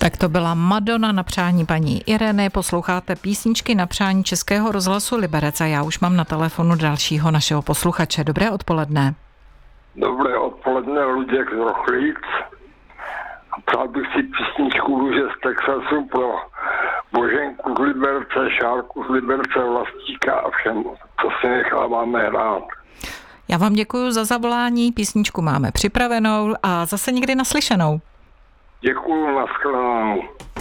Tak to byla Madonna na přání paní Ireny. Posloucháte písničky na přání Českého rozhlasu Liberec a já už mám na telefonu dalšího našeho posluchače. Dobré odpoledne. Dobré odpoledne, Luděk z Rochlíc. Přál bych si písničku Růže z Texasu pro Boženku z Liberce, Šárku z Liberce, Vlastíka a všem, co si necháváme hrát. Já vám děkuji za zavolání, písničku máme připravenou a zase někdy naslyšenou. Děkuju, nashledanou.